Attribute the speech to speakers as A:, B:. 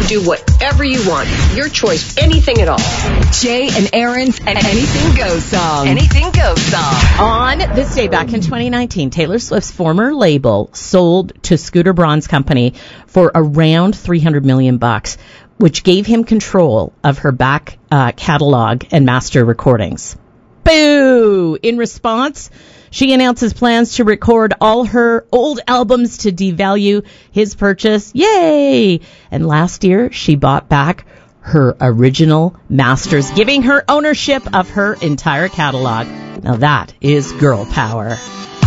A: do whatever you want. Your choice, anything at all.
B: Jay and Aaron's Anything Goes song.
C: Anything Goes song.
D: On this day back in 2019, Taylor Swift's former label sold to Scooter Braun's company for around $300 million, which gave him control of her back catalog and master recordings. Boo! In response, she announces plans to record all her old albums to devalue his purchase. Yay! And last year, she bought back her original masters, giving her ownership of her entire catalog. Now that is girl power.